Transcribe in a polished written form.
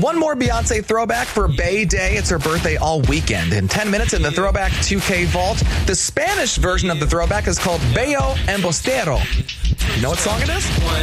One more Beyonce throwback for Bay Day. It's her birthday all weekend. In 10 minutes in the Throwback 2K Vault, the Spanish version of the throwback is called Bello Embustero. You know what song it is?